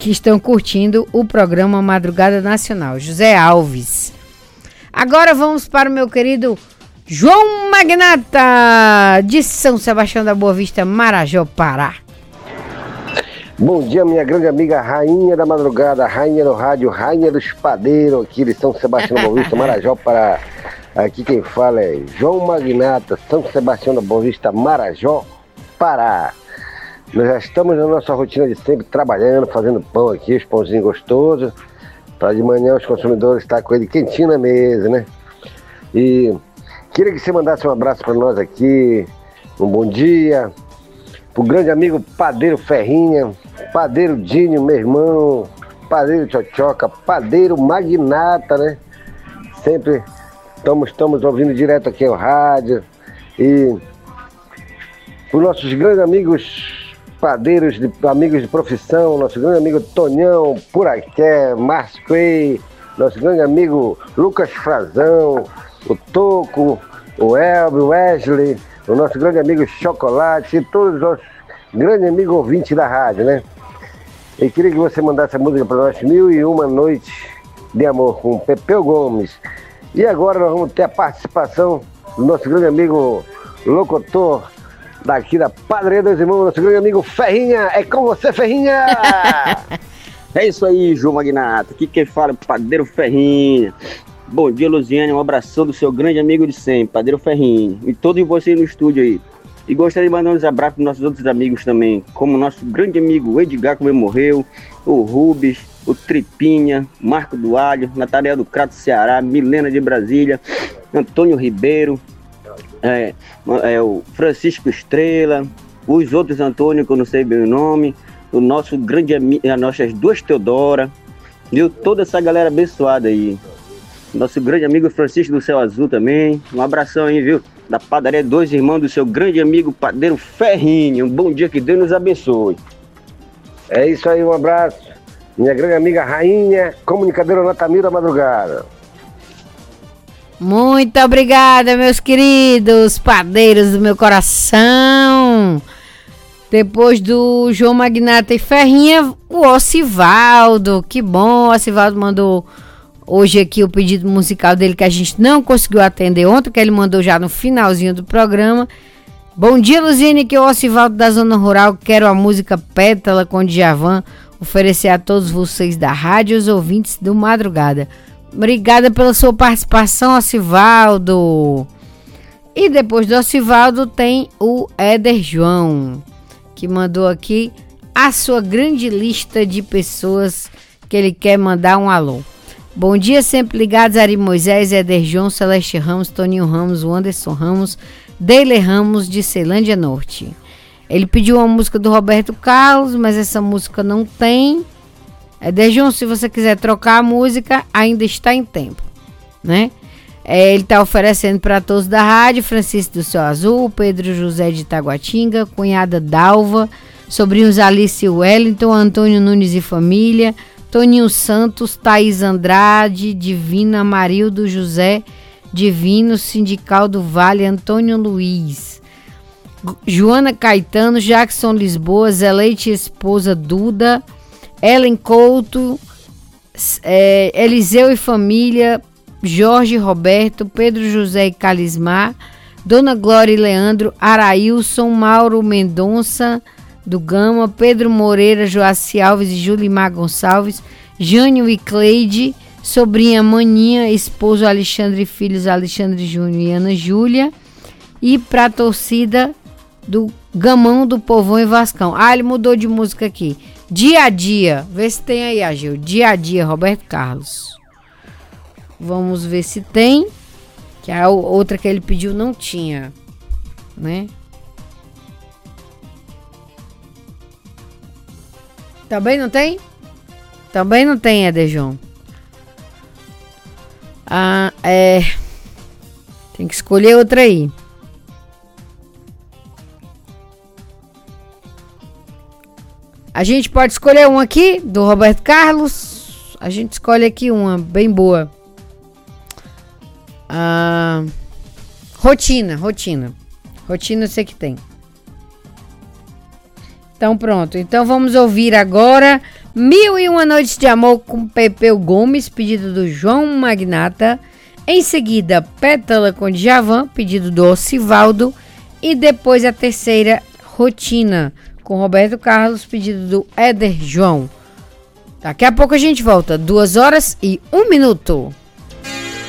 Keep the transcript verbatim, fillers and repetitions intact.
que estão curtindo o programa Madrugada Nacional. José Alves. Agora vamos para o meu querido João Magnata, de São Sebastião da Boa Vista, Marajó, Pará. Bom dia, minha grande amiga, rainha da madrugada, rainha do rádio, rainha dos padeiros, aqui de São Sebastião da Boa Vista, Marajó, Pará. Aqui quem fala é João Magnata, São Sebastião da Boa Vista, Marajó, Pará. Nós já estamos na nossa rotina de sempre, trabalhando, fazendo pão aqui, os pãozinhos gostosos, para de manhã os consumidores estar com ele quentinho na mesa, né? E queria que você mandasse um abraço para nós aqui, um bom dia, pro grande amigo Padeiro Ferrinha, Padeiro Dinho, meu irmão, Padeiro Tchotchoca, Padeiro Magnata, né? Sempre estamos, estamos ouvindo direto aqui ao rádio. E os nossos grandes amigos padeiros, de, amigos de profissão, nosso grande amigo Tonhão, Puraqué, Márcio Clay, nosso grande amigo Lucas Frazão, o Toco, o Elber, o Wesley, o nosso grande amigo Chocolate e todos os nossos grandes amigos ouvintes da rádio, né? Eu queria que você mandasse a música para nós, Mil e Uma Noites de Amor, com Pepeu Gomes. E agora nós vamos ter a participação do nosso grande amigo locutor daqui da Padaria dos Irmãos, nosso grande amigo Ferrinha. É com você, Ferrinha! É isso aí, João Magnata. Aqui quem fala é o Padeiro Ferrinha. Bom dia, Luziane. Um abração do seu grande amigo de sempre, Padeiro Ferrinha. E todos vocês no estúdio aí. E gostaria de mandar uns abraços para nossos outros amigos também, como o nosso grande amigo Edgar, como ele morreu, o Rubens, o Tripinha, Marco do Alho, Natanael do Crato, Ceará, Milena de Brasília, Antônio Ribeiro, é, é, o Francisco Estrela, os outros Antônio, que eu não sei bem o nome, o nosso grande amigo, as nossas duas Teodora, viu? Toda essa galera abençoada aí. Nosso grande amigo Francisco do Céu Azul também, um abração aí, viu? Da Padaria Dois Irmãos, do seu grande amigo Padeiro Ferrinha. Um bom dia, que Deus nos abençoe. É isso aí, um abraço. Minha grande amiga Rainha, comunicadora nota mil da madrugada. Muito obrigada, meus queridos padeiros do meu coração. Depois do João Magnata e Ferrinha, o Ocivaldo. Que bom, o Ocivaldo mandou hoje aqui o pedido musical dele que a gente não conseguiu atender ontem, que ele mandou já no finalzinho do programa. Bom dia, Luzine, que é o Ocivaldo da Zona Rural. Quero a música Pétala com Djavan oferecer a todos vocês da rádio e os ouvintes do Madrugada. Obrigada pela sua participação, Ocivaldo. E depois do Ocivaldo tem o Éder João, que mandou aqui a sua grande lista de pessoas que ele quer mandar um alô. Bom dia, sempre ligados, Ari Moisés, Éder João, Celeste Ramos, Toninho Ramos, Anderson Ramos, Deile Ramos, de Ceilândia Norte. Ele pediu uma música do Roberto Carlos, mas essa música não tem. Éder João, se você quiser trocar a música, ainda está em tempo, né? É, ele está oferecendo para todos da rádio, Francisco do Céu Azul, Pedro José de Taguatinga, cunhada Dalva, sobrinhos Alice e Wellington, Antônio Nunes e família, Toninho Santos, Thaís Andrade, Divina, Marildo José, Divino, Sindical do Vale, Antônio Luiz, Joana Caetano, Jackson Lisboa, Zé Leite, esposa Duda, Ellen Couto, é, Eliseu e família, Jorge Roberto, Pedro José e Calismar, Dona Glória e Leandro, Arailson, Mauro Mendonça do Gama, Pedro Moreira, Joaci Alves e Julimar Gonçalves, Jânio e Cleide, sobrinha Maninha, esposo Alexandre e filhos Alexandre Júnior e Ana Júlia, e para a torcida do Gamão do Povão e Vascão. Ah, ele mudou de música aqui. Dia a Dia, vê se tem aí, Agil. Dia a Dia, Roberto Carlos. Vamos ver se tem, que a outra que ele pediu não tinha, né? Também não tem? Também não tem, Éder João. Ah, é... Tem que escolher outra aí. A gente pode escolher uma aqui, do Roberto Carlos. A gente escolhe aqui uma bem boa. Ah, rotina, rotina. Rotina eu sei que tem. Então pronto, então vamos ouvir agora Mil e Uma Noites de Amor com Pepeu Gomes, pedido do João Magnata. Em seguida, Pétala com Djavan, pedido do Osivaldo. E depois a terceira, Rotina, com Roberto Carlos, pedido do Éder João. Daqui a pouco a gente volta, duas horas e um minuto.